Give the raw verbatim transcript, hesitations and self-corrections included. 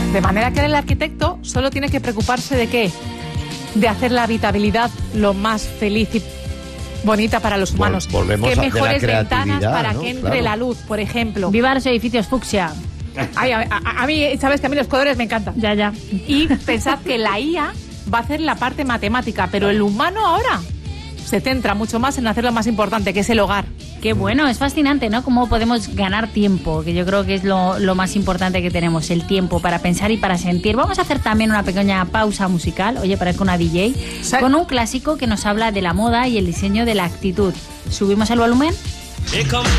De manera que el arquitecto solo tiene que preocuparse de qué, de hacer la habitabilidad lo más feliz y bonita para los humanos. Volvemos qué a, mejores ventanas para ¿no? que entre claro. la luz, por ejemplo. Viva los edificios fucsia. Ay, a, a, a mí, sabes que a mí los colores me encantan. Ya, ya. Y pensad que la I A va a hacer la parte matemática, pero el humano ahora se centra mucho más en hacer lo más importante, que es el hogar. Qué bueno, es fascinante, ¿no? Cómo podemos ganar tiempo, que yo creo que es lo, lo más importante que tenemos, el tiempo para pensar y para sentir. Vamos a hacer también una pequeña pausa musical, oye, parezco una D J, sí. con un clásico que nos habla de la moda y el diseño de la actitud. ¿Subimos el volumen?